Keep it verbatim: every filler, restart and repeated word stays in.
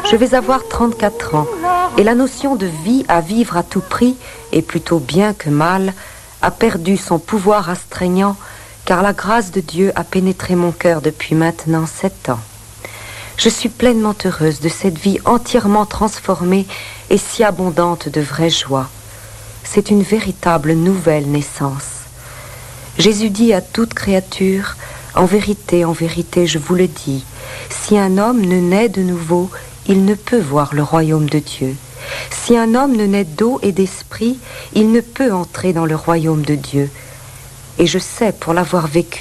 Je vais avoir trente-quatre ans et la notion de vie à vivre à tout prix, et plutôt bien que mal, a perdu son pouvoir astreignant car la grâce de Dieu a pénétré mon cœur depuis maintenant sept ans. Je suis pleinement heureuse de cette vie entièrement transformée et si abondante de vraies joies. C'est une véritable nouvelle naissance. Jésus dit à toute créature, « En vérité, en vérité, je vous le dis, si un homme ne naît de nouveau, il ne peut voir le royaume de Dieu. Si un homme ne naît d'eau et d'esprit, il ne peut entrer dans le royaume de Dieu. » Et je sais, pour l'avoir vécu,